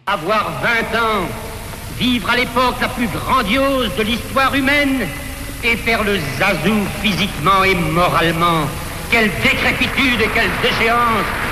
Avoir 20 ans, vivre à l'époque la plus grandiose de l'histoire humaine et faire le zazou physiquement et moralement. Quelle décrépitude et quelle déchéance!